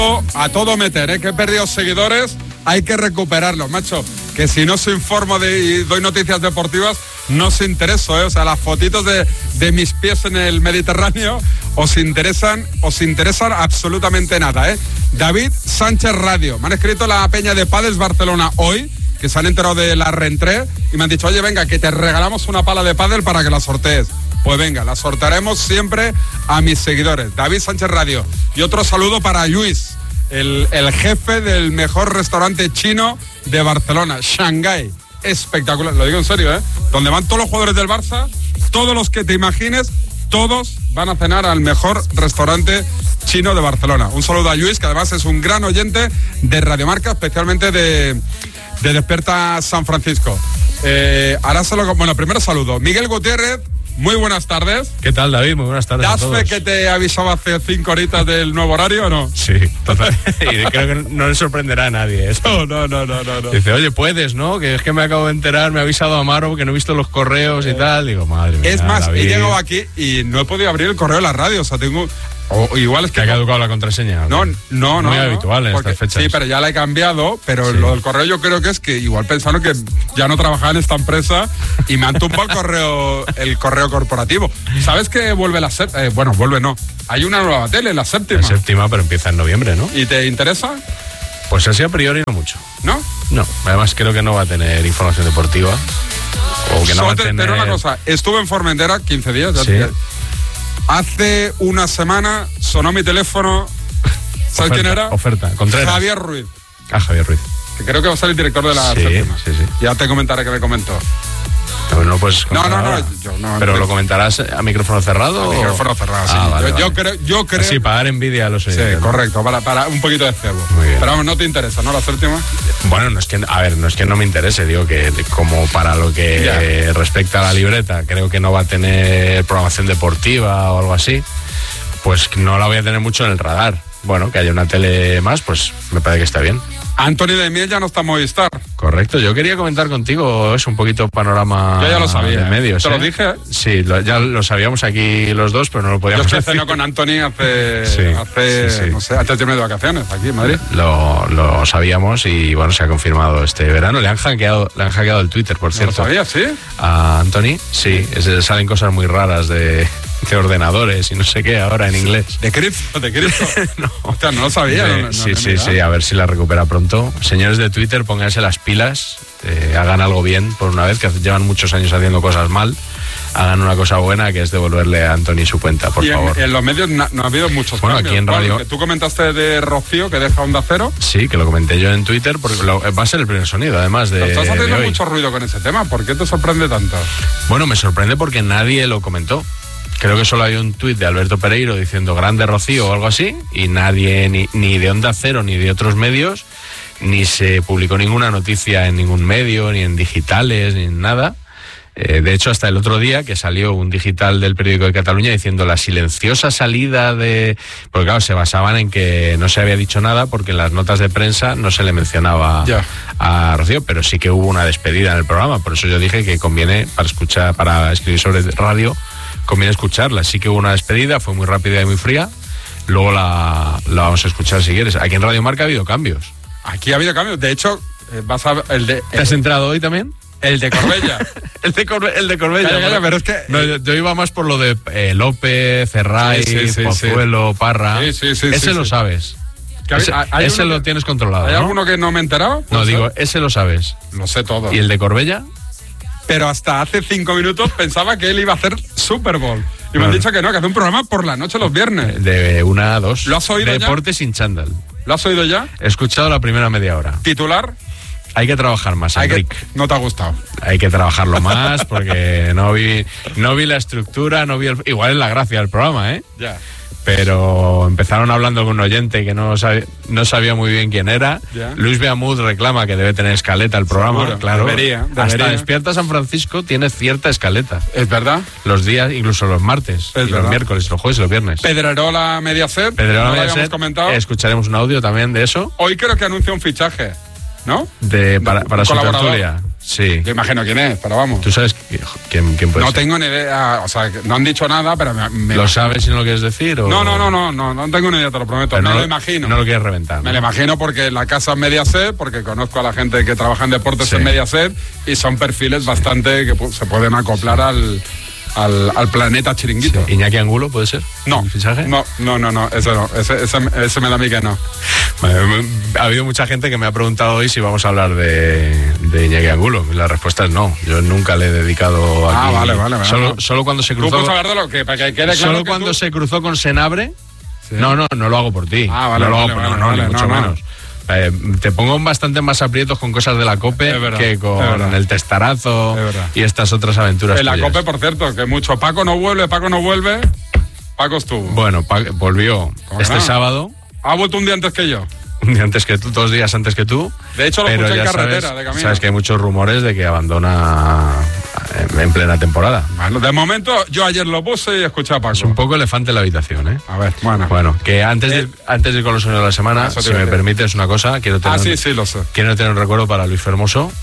A todo meter, que he perdido seguidores, hay que recuperarlos, macho. Que si no os informo y doy noticias deportivas, no os intereso, O sea, las fotitos de mis pies en el Mediterráneo os interesan absolutamente nada, David Sánchez Radio. Me han escrito la peña de Pádel Barcelona hoy, que se han enterado de la reentré y me han dicho, oye, venga, que te regalamos una pala de pádel para que la sortees. Pues venga, la sortearemos siempre a mis seguidores. David Sánchez Radio. Y otro saludo para Luis, el jefe del mejor restaurante chino de Barcelona, Shanghái. Espectacular, lo digo en serio, Donde van todos los jugadores del Barça, todos los que te imagines, todos van a cenar al mejor restaurante chino de Barcelona. Un saludo a Luis, que además es un gran oyente de Radio Marca, especialmente de Despierta San Francisco. Bueno, primero saludo. Miguel Gutiérrez, muy buenas tardes. ¿Qué tal, David? Muy buenas tardes. ¿Das fe que te avisaba hace 5 horitas del nuevo horario o no? Sí, total. Y creo que no le sorprenderá a nadie esto. No. Dice, oye, puedes, ¿no? Que es que me acabo de enterar, me ha avisado Amaro que no he visto los correos y tal. Digo, madre mía. Es más, David, he llegado aquí y no he podido abrir el correo de la radio. O sea, tengo... O igual es que... ¿Te ha caducado la contraseña? No. Muy habitual en estas fechas. Sí, pero ya la he cambiado, pero sí. Lo del correo yo creo que es que igual pensaron que ya no trabajaba en esta empresa y me han tumbado el correo corporativo. ¿Sabes que vuelve la séptima? Vuelve no. Hay una nueva tele, la séptima. La séptima, pero empieza en noviembre, ¿no? ¿Y te interesa? Pues así a priori no mucho. ¿No? No, además creo que no va a tener información deportiva. O que no va a tener... Pero una cosa, estuve en Formentera 15 días. Sí. Hace una semana sonó mi teléfono. ¿Sabes quién era? Oferta, Contreras. Javier Ruiz. Javier Ruiz. Que creo que va a ser el director de la séptima. Sí. Ya te comentaré que me comentó. No, pues no. ¿Pero lo comentarás a micrófono cerrado? A micrófono cerrado, sí. Vale. Yo creo... Sí, para dar envidia a los oyentes. Sí, correcto, para un poquito de cebo. Muy bien. Pero vamos, no te interesa, ¿no? La séptima. Bueno, no es que no me interese, digo que como para lo que respecta a la libreta, creo que no va a tener programación deportiva o algo así, pues no la voy a tener mucho en el radar. Bueno, que haya una tele más, pues me parece que está bien. Anthony de Miel ya no está en Movistar. Correcto, yo quería comentar contigo un poquito panorama. Yo ya lo sabía, de medios. ¿Te lo dije? Sí, ya lo sabíamos aquí los dos, pero no lo podíamos decir. Yo decir. cenó con Anthony hace no sé, antes de irme de vacaciones aquí en Madrid. Lo sabíamos y bueno, se ha confirmado este verano. Le han hackeado el Twitter, por cierto. ¿Lo sabías, sí? A Anthony, sí, salen cosas muy raras de ordenadores y no sé qué ahora en inglés. ¿De cripto? No. Hostia, no lo sabía. Sí, a ver si la recupera pronto. Señores de Twitter, pónganse las pilas, hagan algo bien por una vez, que llevan muchos años haciendo cosas mal. Hagan una cosa buena, que es devolverle a Anthony su cuenta, por favor. En los medios no ha habido muchos cambios. Aquí en radio... Tú comentaste de Rocío, que deja Onda Cero. Sí, que lo comenté yo en Twitter, porque va a ser el primer sonido, además de... Estás haciendo mucho ruido con ese tema. ¿Por qué te sorprende tanto? Bueno, me sorprende porque nadie lo comentó. Creo que solo hay un tuit de Alberto Pereiro diciendo grande Rocío o algo así, y nadie, ni de Onda Cero ni de otros medios, ni se publicó ninguna noticia en ningún medio, ni en digitales, ni en nada. De hecho, hasta el otro día que salió un digital del Periódico de Cataluña diciendo la silenciosa salida de... Porque claro, se basaban en que no se había dicho nada porque en las notas de prensa no se le mencionaba a Rocío, pero sí que hubo una despedida en el programa. Por eso yo dije que conviene, para escribir sobre radio, conviene escucharla. Sí que hubo una despedida, fue muy rápida y muy fría. Luego la vamos a escuchar si quieres. Aquí en Radio Marca ha habido cambios. Aquí ha habido cambios. De hecho, vas a... ¿Te has entrado hoy también? El de Corbella. el de Corbella. Calla, pero es que... No, yo iba más por lo de López, Ferray, Pozuelo, Parra. Ese lo sabes. Ese lo tienes controlado, ¿Hay ¿no? alguno que no me he enterado? No, digo, ese lo sabes. Lo sé todo. ¿Y el de Corbella? Pero hasta hace 5 minutos pensaba que él iba a hacer Super Bowl. Y me han dicho que no, que hace un programa por la noche los viernes. De 1 a 2. ¿Lo has oído Deporte sin chándal. ¿Lo has oído ya? He escuchado la primera media hora. ¿Titular? Hay que trabajar más, Enrique. No te ha gustado. Hay que trabajarlo más porque no vi la estructura, igual es la gracia del programa, ¿eh? Ya. Pero empezaron hablando con un oyente que no sabía muy bien quién era. Ya. Luis Beamud reclama que debe tener escaleta el programa. Seguro. Claro. Debería. Hasta Despierta San Francisco tiene cierta escaleta. ¿Es verdad? Los días, incluso los martes, los miércoles, los jueves y los viernes. Pedrerola Mediaset. Pedrerola Mediaset. Habíamos comentado. Escucharemos un audio también de eso. Hoy creo que anuncia un fichaje, ¿no? Para su tertulia. Sí. Yo imagino quién es, pero vamos. Tú sabes que ¿Quién puede ser? No tengo ni idea, o sea, no han dicho nada, pero ¿Lo sabes si no lo quieres decir? ¿O? No tengo ni idea, te lo prometo. Pero me lo imagino. No lo quieres reventar, ¿no? Me lo imagino porque la casa es Mediaset, porque conozco a la gente que trabaja en deportes en Mediaset y son perfiles bastante que se pueden acoplar al planeta chiringuito. Sí. ¿Iñaki Angulo puede ser? No. ¿Fichaje? No, ese me da a mí que no. Bueno, ha habido mucha gente que me ha preguntado hoy si vamos a hablar de Iñaki Angulo. La respuesta es no. Yo nunca le he dedicado aquí. Vale. Solo cuando se cruzó. ¿Tú puedes hablar de lo que para que quede claro? Solo cuando se cruzó con Senabre. ¿Sí? No lo hago por ti. Vale, no lo hago ni mucho menos. Te pongo bastante más aprietos con cosas de la COPE que con el testarazo y estas otras aventuras. En la COPE, por cierto, que mucho Paco no vuelve. Paco estuvo. Bueno, volvió sábado. Ha vuelto un día antes que yo. Un día antes que tú, 2 días antes que tú. De hecho, lo escuché en carretera, de camino. Sabes que hay muchos rumores de que abandona en plena temporada. Bueno, de momento, yo ayer lo puse y escuché a Paco. Es un poco elefante en la habitación, ¿eh? A ver, Bueno, que antes de ir con los sonidos de la semana, si me permites una cosa, quiero tener lo sé. Quiero tener un recuerdo para Luis Fermoso,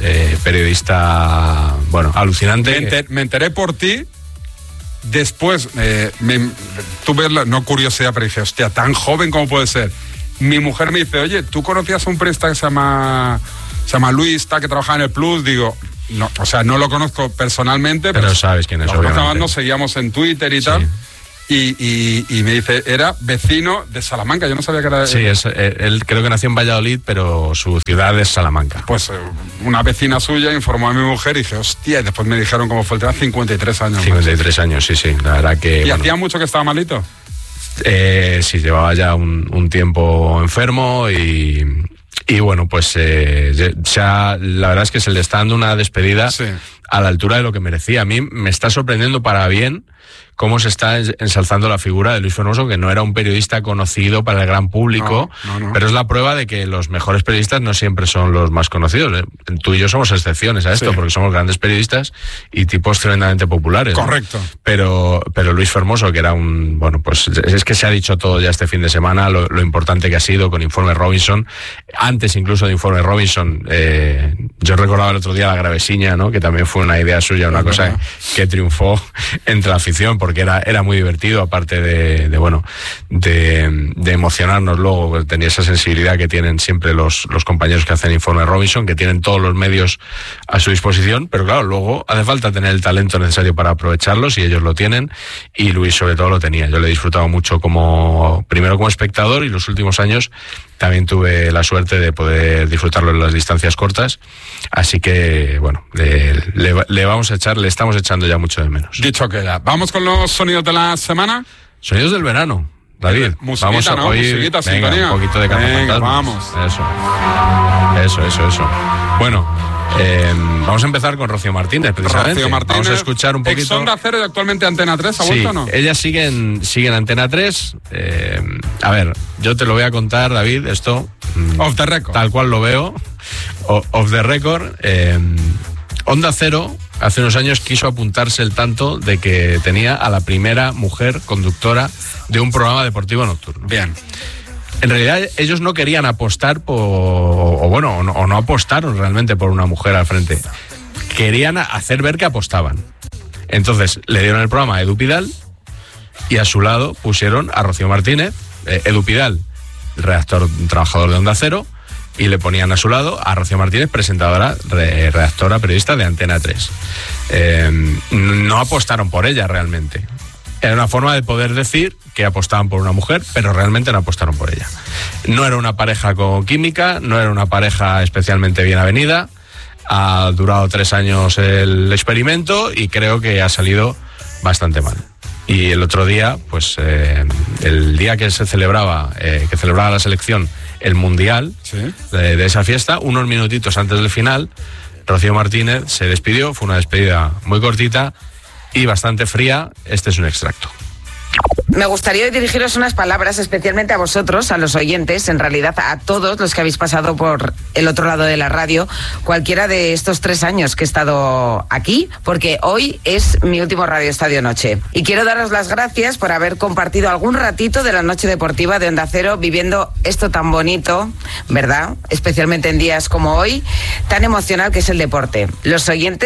periodista, alucinante. Me enteré por ti. Después, tuve no curiosidad, pero dije, hostia, tan joven como puede ser. Mi mujer me dice, oye, ¿tú conocías a un periodista que se llama Luis, que trabaja en el Plus? Digo, no, o sea, no lo conozco personalmente, pero sabes quién es, obviamente. Nos seguíamos en Twitter y tal. Y me dice, era vecino de Salamanca, yo no sabía que era... Sí, él creo que nació en Valladolid, pero su ciudad es Salamanca. Pues una vecina suya informó a mi mujer y dije, hostia, y después me dijeron cómo fue el tema, 53 años. 53 años, sí, la verdad que... ¿Y hacía mucho que estaba malito? Sí, llevaba ya un tiempo enfermo y bueno, pues la verdad es que se le está dando una despedida a la altura de lo que merecía. A mí me está sorprendiendo para bien cómo se está ensalzando la figura de Luis Fermoso, que no era un periodista conocido para el gran público, pero es la prueba de que los mejores periodistas no siempre son los más conocidos. Tú y yo somos excepciones a esto, porque somos grandes periodistas y tipos tremendamente populares. Correcto. ¿No? Pero Luis Fermoso, que era pues es que se ha dicho todo ya este fin de semana, lo importante que ha sido con Informe Robinson. Antes incluso de Informe Robinson, yo recordaba el otro día la Gravesiña, ¿no? Que también fue una idea suya, una cosa que triunfó entre la afición, porque era muy divertido, aparte de emocionarnos luego. Tenía esa sensibilidad que tienen siempre los compañeros que hacen Informe Robinson, que tienen todos los medios a su disposición, pero claro, luego hace falta tener el talento necesario para aprovecharlos, y ellos lo tienen, y Luis sobre todo lo tenía. Yo le he disfrutado mucho primero como espectador, y los últimos años también tuve la suerte de poder disfrutarlo en las distancias cortas, así que bueno, le estamos echando ya mucho de menos. Dicho queda, vamos con los sonidos de la semana. Sonidos del verano, David. Musiquita, vamos hoy, musiquita, venga, sintonía. Un poquito de Cazafantasmas. Vamos. Eso. Bueno, vamos a empezar con Rocío Martínez, precisamente. Rocío Martínez, vamos a escuchar un poquito. Ex Onda Cero y actualmente Antena 3, ¿ha vuelto o no? Ella sigue en Antena 3. A ver, yo te lo voy a contar, David, esto... Off the record. Tal cual lo veo. Off the record. Onda Cero hace unos años quiso apuntarse el tanto de que tenía a la primera mujer conductora de un programa deportivo nocturno. Bien. En realidad ellos no querían apostar o no apostaron realmente por una mujer al frente. Querían hacer ver que apostaban. Entonces le dieron el programa a Edu Pidal y a su lado pusieron a Rocío Martínez. Edu Pidal, trabajador de Onda Cero, y le ponían a su lado a Rocío Martínez, presentadora, redactora, periodista de Antena 3. No apostaron por ella realmente. Era una forma de poder decir que apostaban por una mujer, pero realmente no apostaron por ella. No era una pareja con química, no era una pareja especialmente bien avenida. Ha durado 3 años el experimento y creo que ha salido bastante mal. Y el otro día, pues el día que se celebraba la selección, el Mundial, de esa fiesta, unos minutitos antes del final, Rocío Martínez se despidió. Fue una despedida muy cortita y bastante fría. Este es un extracto. Me gustaría dirigiros unas palabras especialmente a vosotros, a los oyentes, en realidad a todos los que habéis pasado por el otro lado de la radio, cualquiera de estos 3 años que he estado aquí, porque hoy es mi último Radio Estadio Noche. Y quiero daros las gracias por haber compartido algún ratito de la noche deportiva de Onda Cero, viviendo esto tan bonito, ¿verdad? Especialmente en días como hoy, tan emocional que es el deporte. Los oyentes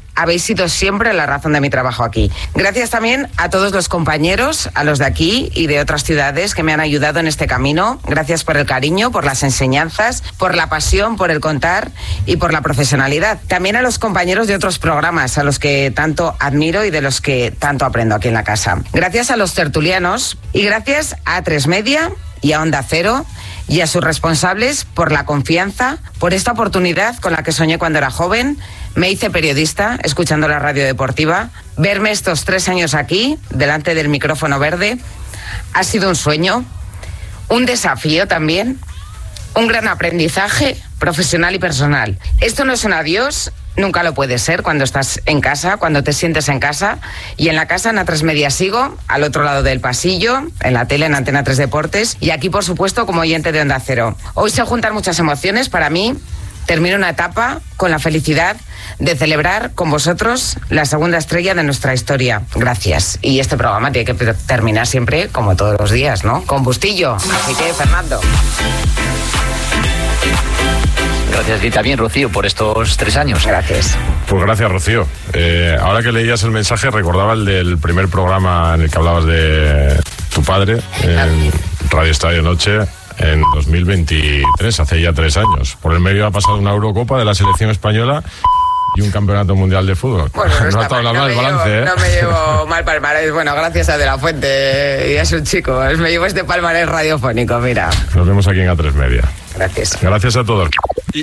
habéis sido siempre la razón de mi trabajo aquí. Gracias también a todos los compañeros, a los de aquí y de otras ciudades que me han ayudado en este camino. Gracias por el cariño, por las enseñanzas, por la pasión, por el contar y por la profesionalidad. También a los compañeros de otros programas, a los que tanto admiro y de los que tanto aprendo aquí en la casa. Gracias a los tertulianos y gracias a A3 Media y a Onda Cero y a sus responsables por la confianza, por esta oportunidad con la que soñé cuando era joven. Me hice periodista escuchando la radio deportiva. Verme estos 3 años aquí, delante del micrófono verde, ha sido un sueño, un desafío también, un gran aprendizaje profesional y personal. Esto no es un adiós, nunca lo puede ser cuando estás en casa, cuando te sientes en casa. Y en la casa, en A3 Media sigo, al otro lado del pasillo, en la tele, en Antena 3 Deportes, y aquí, por supuesto, como oyente de Onda Cero. Hoy se juntan muchas emociones para mí. Termino una etapa con la felicidad de celebrar con vosotros la segunda estrella de nuestra historia. Gracias. Y este programa tiene que terminar siempre, como todos los días, ¿no? Con Bustillo. Así que, Fernando. Gracias a ti también, Rocío, por estos 3 años. Gracias. Pues gracias, Rocío. Ahora que leías el mensaje, recordaba el del primer programa en el que hablabas de tu padre, en Radio Estadio Noche, en 2023, hace ya 3 años. Por el medio ha pasado una Eurocopa de la selección española y un campeonato mundial de fútbol. Bueno, no ha estado nada mal el balance, No me llevo mal palmarés. Bueno, gracias a De La Fuente, y es un chico. Me llevo este palmarés radiofónico, mira. Nos vemos aquí en A3 Media. Gracias. Gracias a todos.